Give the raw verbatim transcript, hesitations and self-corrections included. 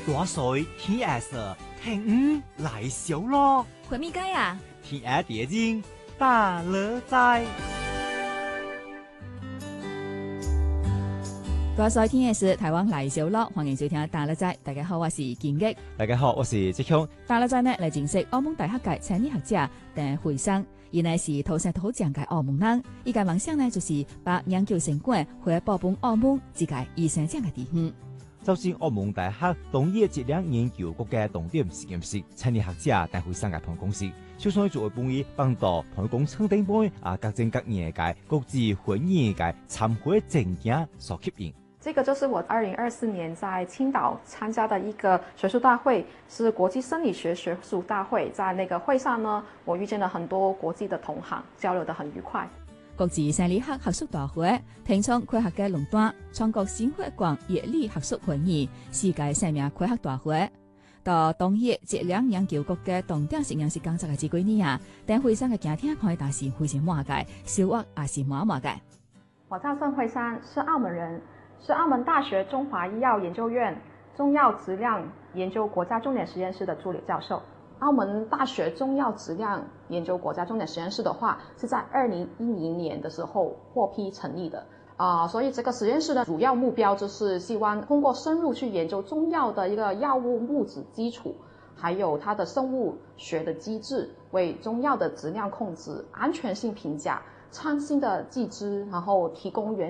大水天下色，聽五來小咯。 回咪街啊？ 天下碟經大樂在。 大水天下事，台灣來小咯，歡迎收聽大樂在。大家好，我是建吉。 大家好，我是志強。 大樂在呢嚟認識澳門大學嘅青年學者鄧惠生，伊呢是土生土長嘅澳門人，伊嘅夢想呢就是把研究成果回報本澳門這個醫生獎嘅地方。 就算澳門大學農業質量研究局嘅重點實驗室青年學者鄧惠生嘅辦公室，就算做半夜幫到台工廠頂杯啊，各政各業界國際會議界參會證件所吸引。 這個就是我二零二四年在青島參加的一個學術大會，是國際生理學學術大會。在那個會上呢，我遇見了很多國際的同行，交流得很愉快。 國際生理學學術大會提倡科學嘅壟斷，全國鮮血管熱力學術會議，世界生命科學大會，到農業質量研究局嘅重點實驗室工作嘅這幾年啊，鄧惠生嘅家庭可以打是非常滿嘅，收穫也是滿滿嘅。 我叫鄧惠生，是澳門人，是澳門大學中華醫藥研究院中藥質量研究國家重點實驗室的助理教授。澳門大學中藥質量研究國家重點實驗室的話，是在二零一零年的時候獲批成立的啊、呃，所以這個實驗室的主要目標就是希望通過深入去研究中藥的一個藥物物質基礎，還有它的生物學的機制，為中藥的質量控制、安全性評價、創新的技術，然後提供原